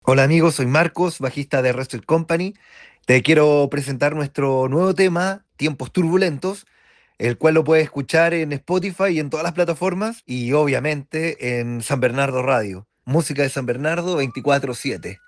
Hola amigos, soy Marcos, bajista de Wrestle Company. Te quiero presentar nuestro nuevo tema, Tiempos Turbulentos, el cual lo puedes escuchar en Spotify y en todas las plataformas y obviamente en San Bernardo Radio. Música de San Bernardo 24/7.